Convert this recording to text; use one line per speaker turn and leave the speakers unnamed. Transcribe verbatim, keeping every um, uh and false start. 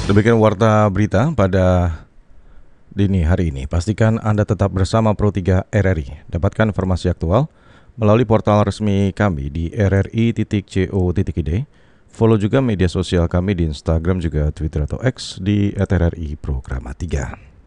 Demikian warta berita pada dini hari ini. Pastikan Anda tetap bersama Pro tiga R R I. Dapatkan informasi aktual melalui portal resmi kami di r r i titik co titik i d. Follow juga media sosial kami di Instagram juga Twitter atau X di et r r i programa tiga.